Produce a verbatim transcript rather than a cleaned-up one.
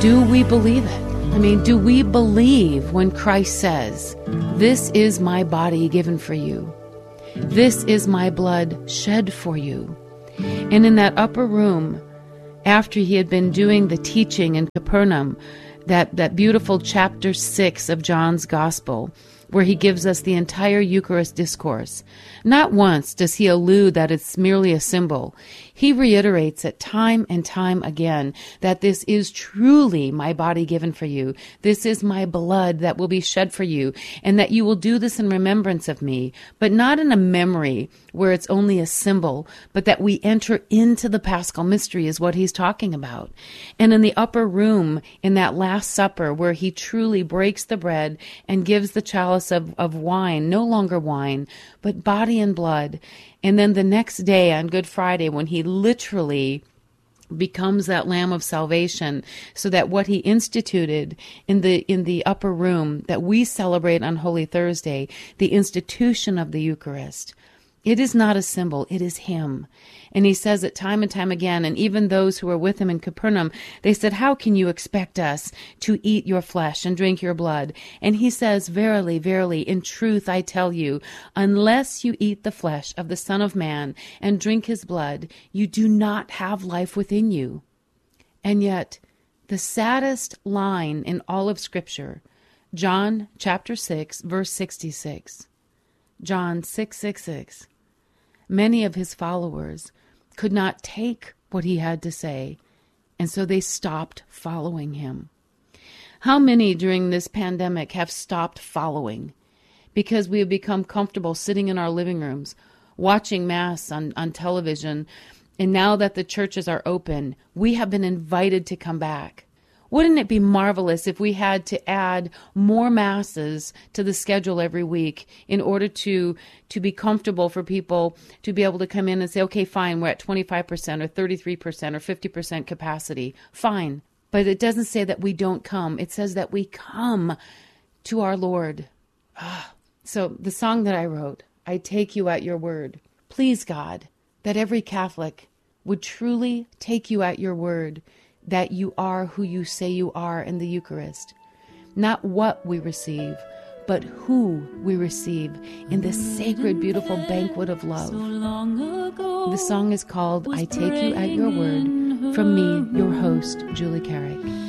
do we believe it? I mean, do we believe when Christ says, "This is my body given for you. This is my blood shed for you"? And in that upper room, after he had been doing the teaching in Capernaum, that, that beautiful chapter six of John's Gospel, where he gives us the entire Eucharist discourse, not once does he allude that it's merely a symbol. He reiterates it time and time again that this is truly my body given for you. This is my blood that will be shed for you, and that you will do this in remembrance of me, but not in a memory where it's only a symbol, but that we enter into the Paschal mystery is what he's talking about. And in the upper room, in that Last Supper, where he truly breaks the bread and gives the chalice of, of wine, no longer wine, but body and blood. And then the next day on Good Friday, when he literally becomes that Lamb of salvation, so that what he instituted in the in the upper room that we celebrate on Holy Thursday, the institution of the Eucharist, it is not a symbol, it is him. And he says it time and time again, and even those who were with him in Capernaum, they said, "How can you expect us to eat your flesh and drink your blood?" And he says, "Verily, verily, in truth I tell you, unless you eat the flesh of the Son of Man and drink his blood, you do not have life within you." And yet, the saddest line in all of Scripture, John chapter six, verse sixty-six. John six sixty-six. Many of his followers could not take what he had to say, and so they stopped following him. How many during this pandemic have stopped following because we have become comfortable sitting in our living rooms, watching Mass on, on television, and now that the churches are open, we have been invited to come back. Wouldn't it be marvelous if we had to add more masses to the schedule every week in order to to be comfortable for people to be able to come in and say, "Okay, fine, we're at twenty-five percent or thirty-three percent or fifty percent capacity. Fine." But it doesn't say that we don't come. It says that we come to our Lord. So the song that I wrote, "I Take You at Your Word." Please, God, that every Catholic would truly take you at your word, that you are who you say you are in the Eucharist. Not what we receive, but who we receive in this sacred, beautiful banquet of love. The song is called "I Take You at Your Word," from me, your host, Julie Carrick.